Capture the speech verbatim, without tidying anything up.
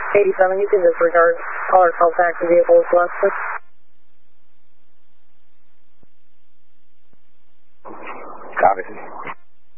eighty-seven, you can disregard caller call taxi vehicles less. Copy.